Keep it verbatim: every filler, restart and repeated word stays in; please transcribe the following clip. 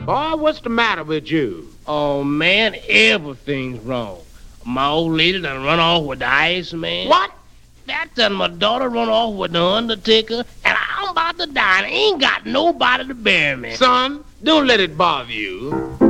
Boy, what's the matter with you? Oh, man, everything's wrong. My old lady done run off with the Iceman. What? That done my daughter run off with the Undertaker, and I'm about to die and ain't got nobody to bury me. Son, don't let it bother you.